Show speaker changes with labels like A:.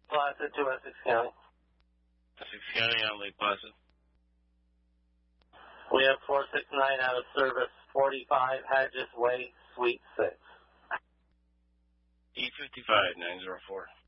A: Placid to Essex County.
B: Essex County on Lake Placid.
A: We have 469 out of service, 45 Hedges Way, Suite 6.
B: E55 904.